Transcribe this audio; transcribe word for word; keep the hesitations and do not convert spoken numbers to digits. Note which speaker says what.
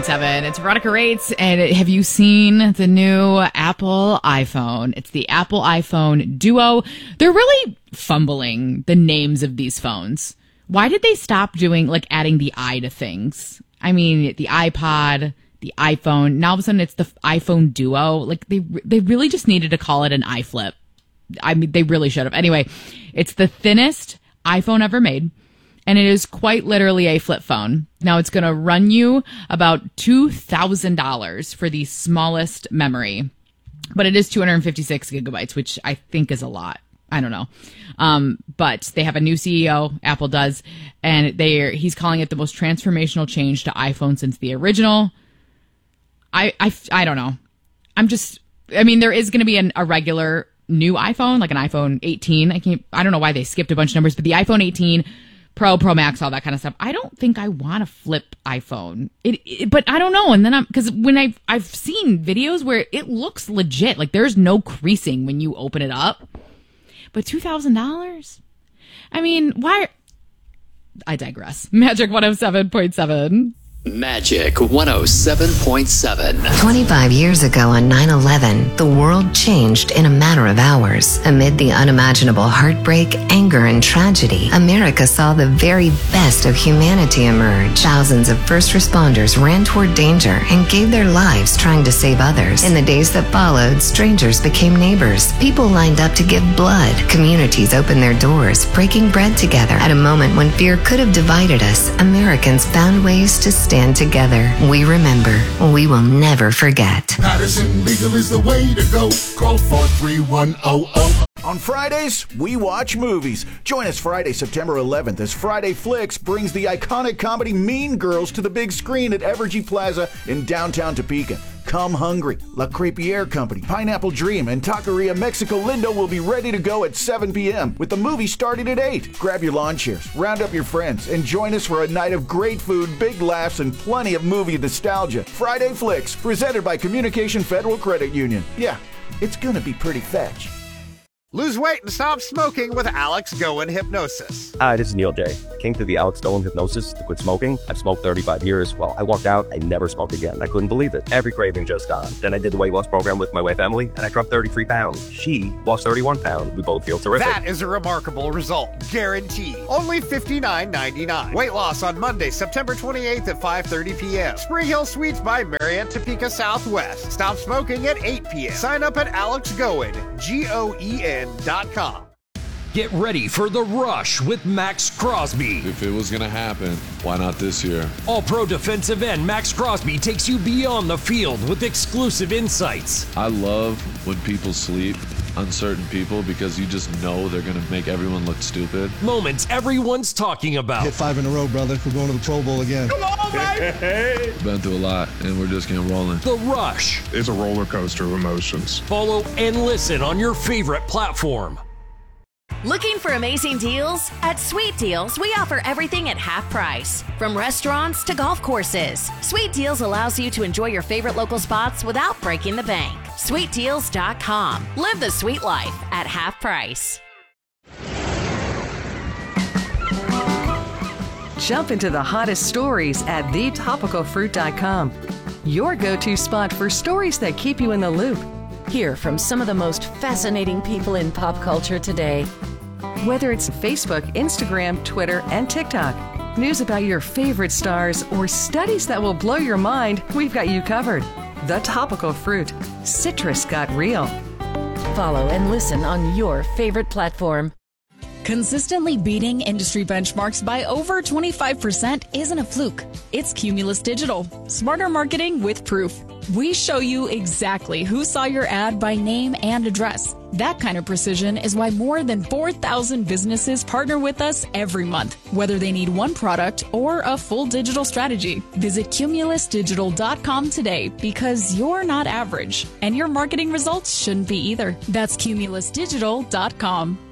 Speaker 1: seven. It's Veronica Rates, and have you seen the new Apple iPhone? It's the Apple iPhone Duo. They're really fumbling the names of these phones. Why did they stop doing, like, adding the I to things? I mean, the iPod, the iPhone. Now all of a sudden it's the iPhone Duo. Like, they they really just needed to call it an iFlip. I mean, they really should have. Anyway, it's the thinnest iPhone ever made. And it is quite literally a flip phone. Now, it's going to run you about two thousand dollars for the smallest memory. But it is two hundred fifty-six gigabytes, which I think is a lot. I don't know. Um, but they have a new C E O, Apple does, and they he's calling it the most transformational change to iPhone since the original. I, I, I don't know. I'm just, I mean, there is going to be an, a regular new iPhone, like an iPhone eighteen. I can't, I don't know why they skipped a bunch of numbers, but the iPhone eighteen Pro, Pro Max, all that kind of stuff. I don't think I want a flip iPhone. It, it but I don't know. And then I'm, because when I I've seen videos where it looks legit, like there's no creasing when you open it up. But two thousand dollars? I mean, why? I digress. Magic one oh seven point seven.
Speaker 2: Magic one oh seven point seven.
Speaker 3: twenty-five years ago on nine eleven, the world changed in a matter of hours. Amid the unimaginable heartbreak, anger, and tragedy, America saw the very best of humanity emerge. Thousands of first responders ran toward danger and gave their lives trying to save others. In the days that followed, strangers became neighbors. People lined up to give blood. Communities opened their doors, breaking bread together. At a moment when fear could have divided us, Americans found ways to stand together. We remember. We will never forget.
Speaker 4: Patterson Legal is the way to go. Call four three one zero zero.
Speaker 5: On Fridays, we watch movies. Join us Friday, September eleventh, as Friday Flicks brings the iconic comedy Mean Girls to the big screen at Evergy Plaza in downtown Topeka. Come hungry. La Crepiere Company, Pineapple Dream, and Taqueria Mexico Lindo will be ready to go at seven p.m. with the movie starting at eight. Grab your lawn chairs, round up your friends, and join us for a night of great food, big laughs, and plenty of movie nostalgia. Friday Flicks, presented by Communication Federal Credit Union. Yeah, it's gonna be pretty fetch.
Speaker 6: Lose weight and stop smoking with Alex Goen Hypnosis.
Speaker 7: Hi, this is Neil Day. I came to the Alex Goen Hypnosis to quit smoking. I've smoked thirty-five years. Well, I walked out, I never smoked again. I couldn't believe it. Every craving just gone. Then I did the weight loss program with my wife, Emily, and I dropped thirty-three pounds. She lost thirty-one pounds. We both feel terrific.
Speaker 6: That is a remarkable result. Guaranteed. Only fifty-nine ninety-nine. Weight loss on Monday, September twenty-eighth at five thirty p.m. Spring Hill Suites by Marriott Topeka Southwest. Stop smoking at eight p.m. Sign up at Alex Goen, G O E N dot com.
Speaker 8: Get ready for The Rush with Max Crosby.
Speaker 9: If it was going to happen, why not this year?
Speaker 8: All-pro defensive end Max Crosby takes you beyond the field with exclusive insights.
Speaker 9: I love when people sleep, uncertain people, because you just know they're going to make everyone look stupid.
Speaker 8: Moments everyone's talking about.
Speaker 10: Hit five in a row, brother. We're going to the Pro Bowl again.
Speaker 9: Come on, baby! Been through a lot, and we're just getting rolling.
Speaker 8: The Rush.
Speaker 11: It's a roller coaster of emotions.
Speaker 8: Follow and listen on your favorite platform.
Speaker 12: Looking for amazing deals? At Sweet Deals, we offer everything at half price. From restaurants to golf courses, Sweet Deals allows you to enjoy your favorite local spots without breaking the bank. sweet deals dot com. Live the sweet life at half price.
Speaker 13: Jump into the hottest stories at the topical fruit dot com. Your go-to spot for stories that keep you in the loop. Hear from some of the most fascinating people in pop culture today. Whether it's Facebook, Instagram, Twitter, and TikTok, news about your favorite stars, or studies that will blow your mind, we've got you covered. The Topical Fruit. Citrus got real.
Speaker 12: Follow and listen on your favorite platform.
Speaker 14: Consistently beating industry benchmarks by over twenty-five percent isn't a fluke. It's Cumulus Digital. Smarter marketing with proof. We show you exactly who saw your ad by name and address. That kind of precision is why more than four thousand businesses partner with us every month, whether they need one product or a full digital strategy. Visit cumulus digital dot com today, because you're not average, and your marketing results shouldn't be either. That's cumulus digital dot com.